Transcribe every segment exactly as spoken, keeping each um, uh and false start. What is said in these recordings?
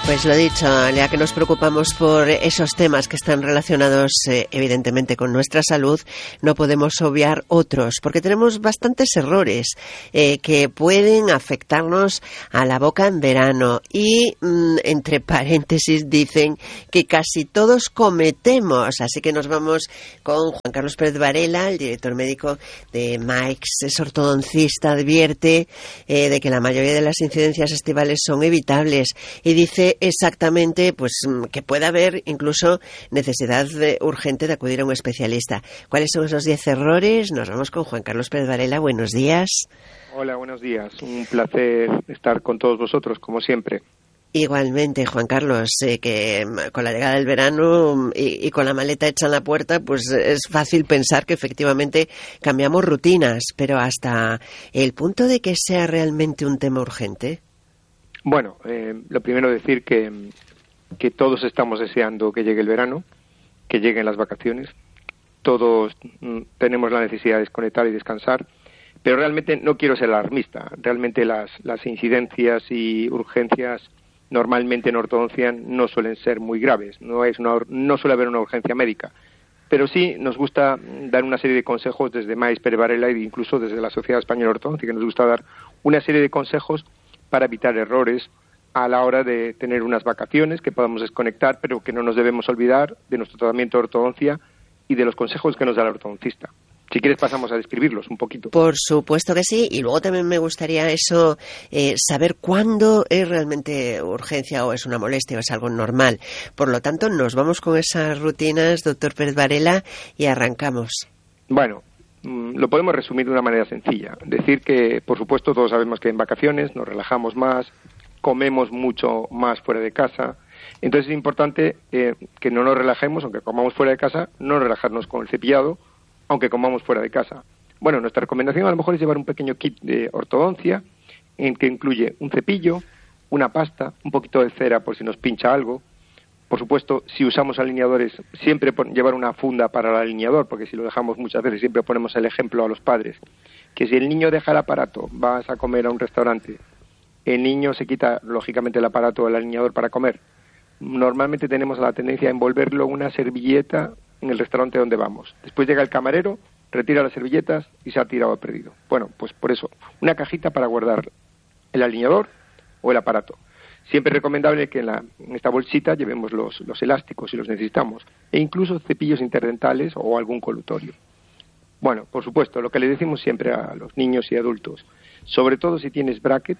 Pues lo dicho, ya que nos preocupamos por esos temas que están relacionados eh, evidentemente con nuestra salud, no podemos obviar otros, porque tenemos bastantes errores eh, que pueden afectarnos a la boca en verano y, mm, entre paréntesis, dicen que casi todos cometemos. Así que nos vamos con Juan Carlos Pérez Varela, el director médico de Mike's, es ortodoncista, advierte eh, de que la mayoría de las incidencias estivales son evitables y dice exactamente pues que puede haber incluso necesidad de, urgente de acudir a un especialista. ¿Cuáles son esos diez errores? Nos vamos con Juan Carlos Pérez Varela. Buenos días. Hola, buenos días. Un placer estar con todos vosotros, como siempre. Igualmente, Juan Carlos, eh, que con la llegada del verano y, y con la maleta hecha en la puerta, pues es fácil pensar que efectivamente cambiamos rutinas, pero hasta el punto de que sea realmente un tema urgente. Bueno, eh, lo primero decir que, que todos estamos deseando que llegue el verano, que lleguen las vacaciones. Todos mm, tenemos la necesidad de desconectar y descansar, pero realmente no quiero ser alarmista. Realmente las, las incidencias y urgencias normalmente en ortodoncia no suelen ser muy graves. No es una, no suele haber una urgencia médica. Pero sí nos gusta dar una serie de consejos desde Mike's Pérez Varela e incluso desde la Sociedad Española de Ortodoncia, que nos gusta dar una serie de consejos para evitar errores a la hora de tener unas vacaciones, que podamos desconectar, pero que no nos debemos olvidar de nuestro tratamiento de ortodoncia y de los consejos que nos da el ortodoncista. Si quieres pasamos a describirlos un poquito. Por supuesto que sí, y luego también me gustaría eso, eh, saber cuándo es realmente urgencia o es una molestia o es algo normal. Por lo tanto, nos vamos con esas rutinas, doctor Pérez Varela, y arrancamos. Bueno, lo podemos resumir de una manera sencilla. Decir que, por supuesto, todos sabemos que en vacaciones nos relajamos más, comemos mucho más fuera de casa. Entonces es importante eh, que no nos relajemos, aunque comamos fuera de casa, no relajarnos con el cepillado, aunque comamos fuera de casa. Bueno, nuestra recomendación a lo mejor es llevar un pequeño kit de ortodoncia en que incluye un cepillo, una pasta, un poquito de cera por si nos pincha algo. Por supuesto, si usamos alineadores, siempre llevar una funda para el alineador, porque si lo dejamos muchas veces, siempre ponemos el ejemplo a los padres, que si el niño deja el aparato, vas a comer a un restaurante, el niño se quita, lógicamente, el aparato o el alineador para comer. Normalmente tenemos la tendencia a envolverlo en una servilleta en el restaurante donde vamos. Después llega el camarero, retira las servilletas y se ha tirado a perdido. Bueno, pues por eso, una cajita para guardar el alineador o el aparato. Siempre es recomendable que en, la, en esta bolsita llevemos los, los elásticos si los necesitamos, e incluso cepillos interdentales o algún colutorio. Bueno, por supuesto, lo que le decimos siempre a los niños y adultos, sobre todo si tienes brackets,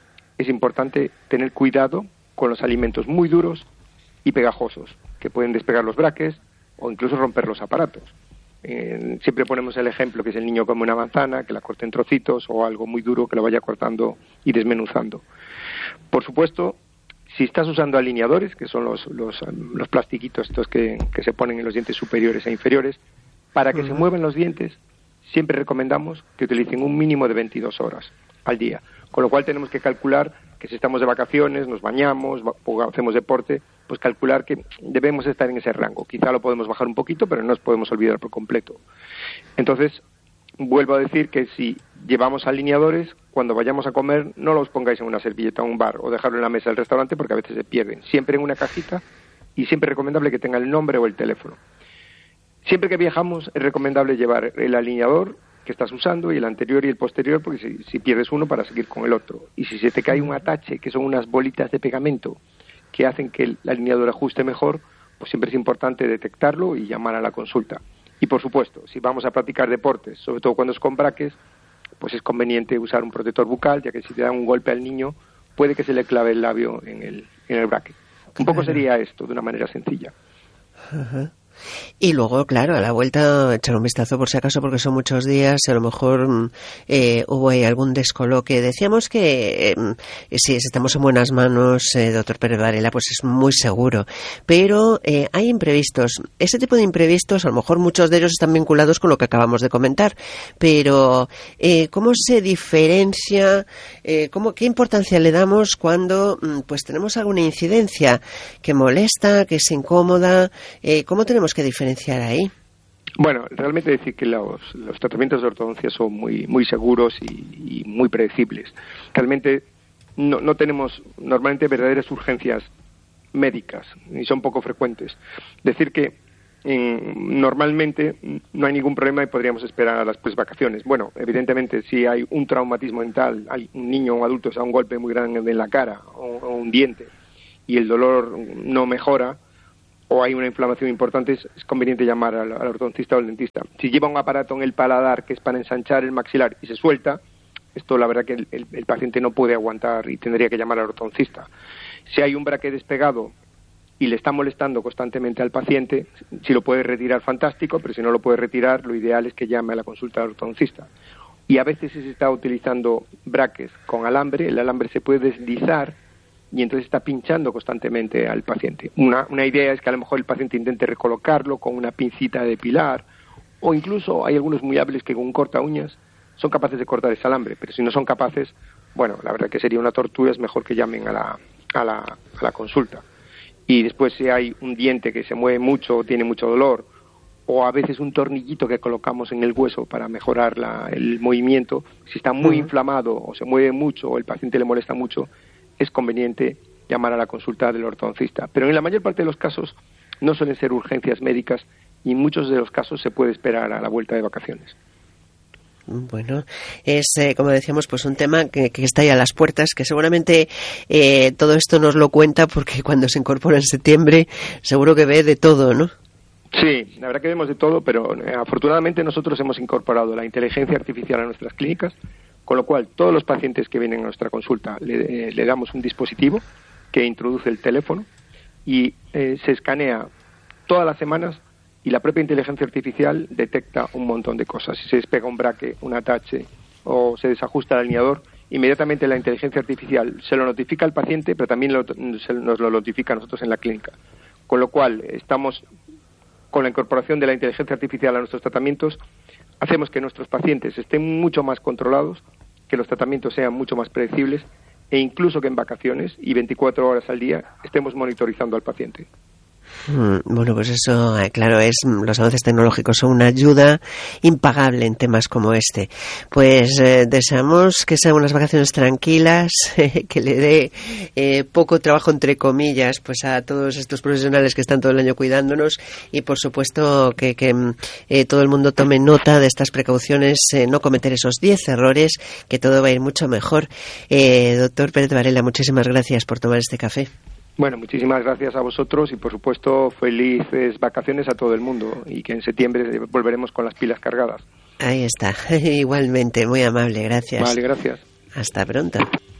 es importante tener cuidado con los alimentos muy duros y pegajosos, que pueden despegar los brackets o incluso romper los aparatos. Eh, siempre ponemos el ejemplo que es el niño come una manzana, que la corte en trocitos, o algo muy duro que lo vaya cortando y desmenuzando. Por supuesto, si estás usando alineadores, que son los, los, los plastiquitos estos que, que se ponen en los dientes superiores e inferiores, para que uh-huh. se muevan los dientes, siempre recomendamos que utilicen un mínimo de veintidós horas al día. Con lo cual tenemos que calcular que si estamos de vacaciones, nos bañamos, o hacemos deporte, pues calcular que debemos estar en ese rango. Quizá lo podemos bajar un poquito, pero no nos podemos olvidar por completo. Entonces, vuelvo a decir que si llevamos alineadores, cuando vayamos a comer, no los pongáis en una servilleta o un bar o dejarlo en la mesa del restaurante porque a veces se pierden. Siempre en una cajita y siempre es recomendable que tenga el nombre o el teléfono. Siempre que viajamos es recomendable llevar el alineador que estás usando y el anterior y el posterior, porque si, si pierdes uno para seguir con el otro. Y si se te cae un atache, que son unas bolitas de pegamento que hacen que el alineador ajuste mejor, pues siempre es importante detectarlo y llamar a la consulta. Y por supuesto, si vamos a practicar deportes, sobre todo cuando es con braques, pues es conveniente usar un protector bucal, ya que si te dan un golpe al niño, puede que se le clave el labio en el, en el braque. Un poco sería esto, de una manera sencilla. Ajá. Y luego, claro, a la vuelta echar un vistazo por si acaso, porque son muchos días y a lo mejor eh, hubo ahí algún descoloque. Decíamos que eh, si estamos en buenas manos, eh, doctor Pérez Varela, pues es muy seguro. Pero eh, hay imprevistos. Ese tipo de imprevistos, a lo mejor muchos de ellos están vinculados con lo que acabamos de comentar. Pero, eh, ¿cómo se diferencia? Eh, ¿cómo, ¿Qué importancia le damos cuando pues tenemos alguna incidencia que molesta, que es incómoda? Eh, ¿Cómo tenemos que diferenciar ahí? Bueno, realmente decir que los, los tratamientos de ortodoncia son muy muy seguros y, y muy predecibles. Realmente no, no tenemos normalmente verdaderas urgencias médicas y son poco frecuentes. Decir que eh, normalmente no hay ningún problema y podríamos esperar a las vacaciones. Bueno, evidentemente si hay un traumatismo dental, hay un niño o un adulto se da un golpe muy grande en la cara o, o un diente y el dolor no mejora, o hay una inflamación importante, es, es conveniente llamar al, al ortodoncista o al dentista. Si lleva un aparato en el paladar que es para ensanchar el maxilar y se suelta, esto la verdad que el, el, el paciente no puede aguantar y tendría que llamar al ortodoncista. Si hay un braque despegado y le está molestando constantemente al paciente, si lo puede retirar, fantástico, pero si no lo puede retirar, lo ideal es que llame a la consulta del ortodoncista. Y a veces si se está utilizando braques con alambre, el alambre se puede deslizar y entonces está pinchando constantemente al paciente. Una, una idea es que a lo mejor el paciente intente recolocarlo con una pincita de depilar, o incluso hay algunos muy hábiles que con un corta uñas son capaces de cortar ese alambre, pero si no son capaces, bueno, la verdad que sería una tortura, es mejor que llamen a la, a la, a la consulta. Y después si hay un diente que se mueve mucho o tiene mucho dolor, o a veces un tornillito que colocamos en el hueso para mejorar la, el movimiento, si está muy uh-huh. inflamado o se mueve mucho o el paciente le molesta mucho, es conveniente llamar a la consulta del ortodoncista. Pero en la mayor parte de los casos no suelen ser urgencias médicas y en muchos de los casos se puede esperar a la vuelta de vacaciones. Bueno, es, eh, como decíamos, pues un tema que, que está ahí a las puertas, que seguramente eh, todo esto nos lo cuenta porque cuando se incorpora en septiembre seguro que ve de todo, ¿no? Sí, la verdad que vemos de todo, pero eh, afortunadamente nosotros hemos incorporado la inteligencia artificial a nuestras clínicas, con lo cual todos los pacientes que vienen a nuestra consulta le, eh, le damos un dispositivo que introduce el teléfono y eh, se escanea todas las semanas y la propia inteligencia artificial detecta un montón de cosas. Si se despega un braque, un atache o se desajusta el alineador, inmediatamente la inteligencia artificial se lo notifica al paciente, pero también lo, se, nos lo notifica a nosotros en la clínica. Con lo cual, estamos con la incorporación de la inteligencia artificial a nuestros tratamientos, hacemos que nuestros pacientes estén mucho más controlados, que los tratamientos sean mucho más predecibles e incluso que en vacaciones y veinticuatro horas al día estemos monitorizando al paciente. Bueno, pues eso, claro, es los avances tecnológicos son una ayuda impagable en temas como este. Pues eh, deseamos que sean unas vacaciones tranquilas, eh, que le dé eh, poco trabajo, entre comillas, pues a todos estos profesionales que están todo el año cuidándonos y, por supuesto, que, que eh, todo el mundo tome nota de estas precauciones, eh, no cometer esos diez errores, que todo va a ir mucho mejor. Eh, doctor Pérez Varela, muchísimas gracias por tomar este café. Bueno, muchísimas gracias a vosotros y, por supuesto, felices vacaciones a todo el mundo y que en septiembre volveremos con las pilas cargadas. Ahí está. Igualmente, muy amable, gracias. Vale, gracias. Hasta pronto.